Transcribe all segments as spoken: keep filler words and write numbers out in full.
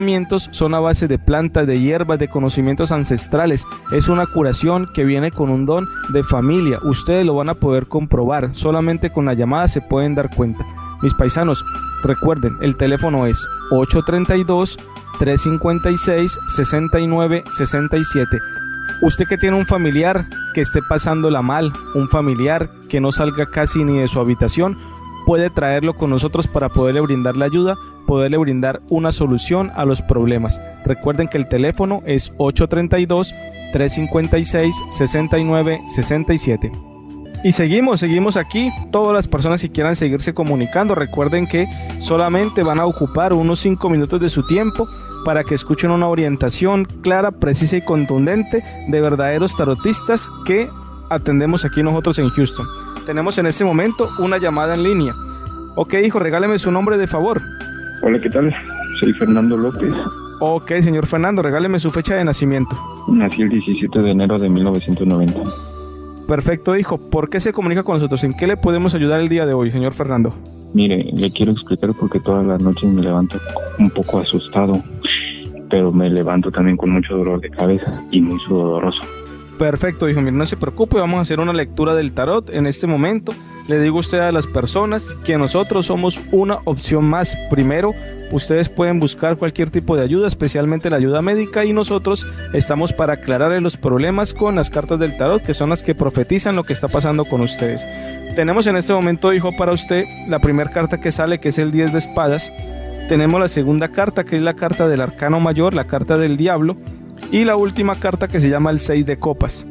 Son a base de plantas, de hierbas, de conocimientos ancestrales. Es una curación que viene con un don de familia. Ustedes lo van a poder comprobar. Solamente con la llamada se pueden dar cuenta. Mis paisanos, recuerden, el teléfono es ocho tres dos, tres cinco seis, seis nueve seis siete. Usted que tiene un familiar que esté pasándola mal, un familiar que no salga casi ni de su habitación, puede traerlo con nosotros para poderle brindar la ayuda, poderle brindar una solución a los problemas. Recuerden que el teléfono es ocho tres dos, tres cinco seis, seis nueve seis siete. Y seguimos, seguimos aquí. Todas las personas que quieran seguirse comunicando, recuerden que solamente van a ocupar unos cinco minutos de su tiempo para que escuchen una orientación clara, precisa y contundente de verdaderos tarotistas que atendemos aquí nosotros en Houston. Tenemos en este momento una llamada en línea. Ok, hijo, regáleme su nombre de favor. Hola, ¿qué tal? Soy Fernando López. Ok, señor Fernando, regáleme su fecha de nacimiento. Nací el diecisiete de enero de mil novecientos noventa. Perfecto, hijo. ¿Por qué se comunica con nosotros? ¿En qué le podemos ayudar el día de hoy, señor Fernando? Mire, le quiero explicar porque todas las noches me levanto un poco asustado, pero me levanto también con mucho dolor de cabeza y muy sudoroso. Perfecto, hijo, mire, no se preocupe, vamos a hacer una lectura del tarot en este momento. Le digo a usted a las personas que nosotros somos una opción más. Primero, ustedes pueden buscar cualquier tipo de ayuda, especialmente la ayuda médica, y nosotros estamos para aclararle los problemas con las cartas del tarot, que son las que profetizan lo que está pasando con ustedes. Tenemos en este momento, hijo, para usted la primera carta que sale, que es el diez de espadas. Tenemos la segunda carta, que es la carta del arcano mayor, la carta del diablo, y la última carta, que se llama el seis de copas.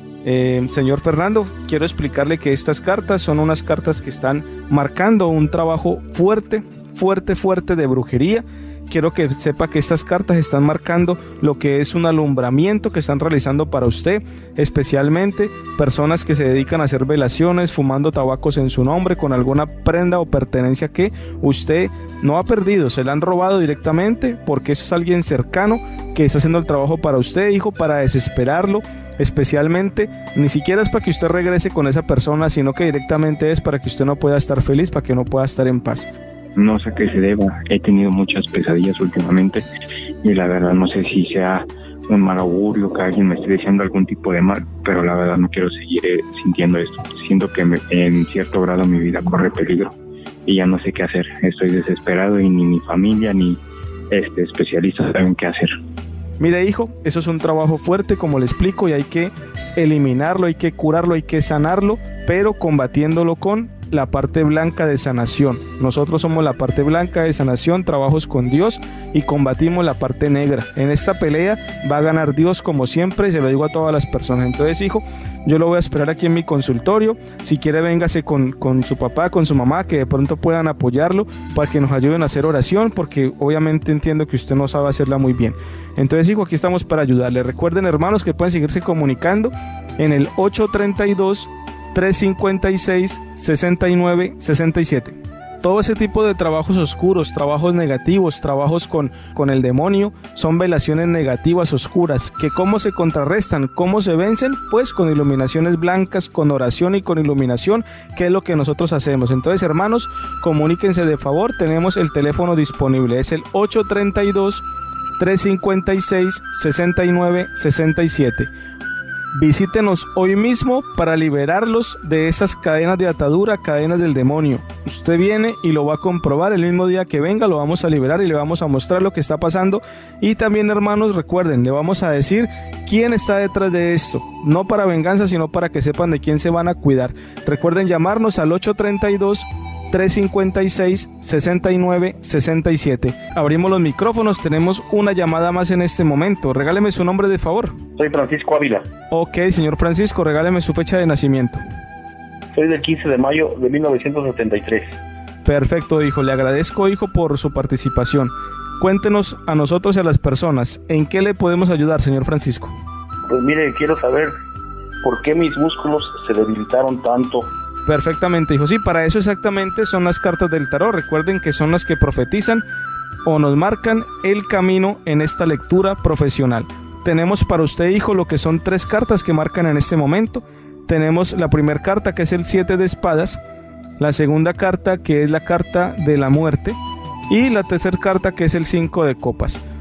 Eh, señor Fernando, quiero explicarle que estas cartas son unas cartas que están marcando un trabajo fuerte, fuerte, fuerte de brujería. Quiero que sepa que estas cartas están marcando lo que es un alumbramiento que están realizando para usted, especialmente personas que se dedican a hacer velaciones, fumando tabacos en su nombre, con alguna prenda o pertenencia que usted no ha perdido, se la han robado directamente, porque eso es alguien cercano que está haciendo el trabajo para usted, hijo, para desesperarlo. Especialmente, ni siquiera es para que usted regrese con esa persona, sino que directamente es para que usted no pueda estar feliz, para que no pueda estar en paz. No sé a qué se deba, he tenido muchas pesadillas últimamente y la verdad no sé si sea un mal augurio, que alguien me esté diciendo algún tipo de mal, pero la verdad no quiero seguir eh, sintiendo esto. Siento que me, en cierto grado mi vida corre peligro y ya no sé qué hacer. Estoy desesperado y ni mi familia ni este especialistas saben qué hacer. Mire, hijo, eso es un trabajo fuerte, como le explico, y hay que eliminarlo, hay que curarlo, hay que sanarlo, pero combatiéndolo con la parte blanca de sanación. Nosotros somos la parte blanca de sanación, trabajos con Dios, y combatimos la parte negra. En esta pelea va a ganar Dios como siempre, y se lo digo a todas las personas. Entonces, hijo, yo lo voy a esperar aquí en mi consultorio. Si quiere, véngase con, con su papá, con su mamá, que de pronto puedan apoyarlo para que nos ayuden a hacer oración, porque obviamente entiendo que usted no sabe hacerla muy bien. Entonces, hijo, aquí estamos para ayudarle. Recuerden, hermanos, que pueden seguirse comunicando en el ocho tres dos, tres cinco seis, seis nueve seis siete. Todo ese tipo de trabajos oscuros, trabajos negativos, trabajos con, con el demonio, son velaciones negativas, oscuras, que cómo se contrarrestan, cómo se vencen, pues con iluminaciones blancas, con oración y con iluminación, que es lo que nosotros hacemos. Entonces, hermanos, comuníquense de favor, tenemos el teléfono disponible, es el ocho tres dos, tres cinco seis, seis nueve seis siete. Visítenos hoy mismo para liberarlos de esas cadenas de atadura, cadenas del demonio. Usted viene y lo va a comprobar el mismo día que venga, lo vamos a liberar y le vamos a mostrar lo que está pasando. Y también, hermanos, recuerden, le vamos a decir quién está detrás de esto. No para venganza, sino para que sepan de quién se van a cuidar. Recuerden llamarnos al ocho tres dos, tres cinco seis, seis nueve seis siete. Abrimos los micrófonos, tenemos una llamada más en este momento. Regáleme su nombre de favor. Soy Francisco Ávila. Ok, señor Francisco, regáleme su fecha de nacimiento. Soy del quince de mayo de mil novecientos setenta y tres. Perfecto, hijo, le agradezco, hijo, por su participación. Cuéntenos a nosotros y a las personas, ¿en qué le podemos ayudar, señor Francisco? Pues mire, quiero saber por qué mis músculos se debilitaron tanto. Perfectamente, hijo. Sí, para eso exactamente son las cartas del tarot. Recuerden que son las que profetizan o nos marcan el camino en esta lectura profesional. Tenemos para usted, hijo, lo que son tres cartas que marcan en este momento. Tenemos la primera carta, que es el siete de espadas, la segunda carta, que es la carta de la muerte, y la tercera carta, que es el cinco de copas.